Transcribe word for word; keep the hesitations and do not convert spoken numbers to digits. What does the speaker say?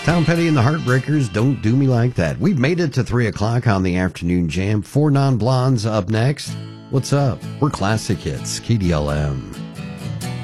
Tom Petty and the Heartbreakers, Don't Do Me Like That. We've made it to three o'clock on the afternoon jam. Four Non-Blondes up next. What's up? We're Classic Hits, K D L M.